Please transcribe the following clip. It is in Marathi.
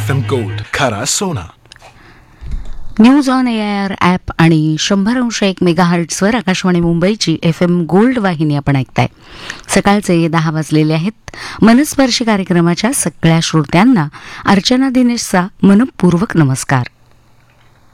FM Gold, खरा सोना. न्यूज ऑन एआयआर ॲप आणि 100.1 मेगाहर्ट्झवर आकाशवाणी मुंबईची FM गोल्ड वाहिनी आपण ऐकताय. सकाळचे 10 वाजलेले आहेत. मनस्पर्शी कार्यक्रमाच्या सगळ्या श्रोत्यांना अर्चना दिनेशचा मनपूर्वक नमस्कार.